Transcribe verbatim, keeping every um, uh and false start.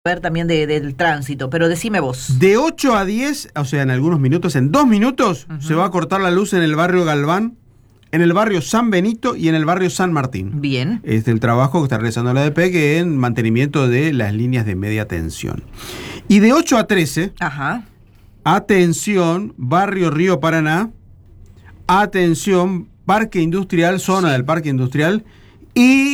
ver también de, del tránsito, pero decime vos. De ocho a diez, o sea, en algunos minutos, en dos minutos, uh-huh. se va a cortar la luz en el barrio Galván, en el barrio San Benito y en el barrio San Martín. Bien. Es el trabajo que está realizando la A D P, que es en mantenimiento de las líneas de media tensión. Y de ocho a trece, Ajá. atención, barrio Río Paraná, atención, parque industrial, zona sí. del parque industrial, y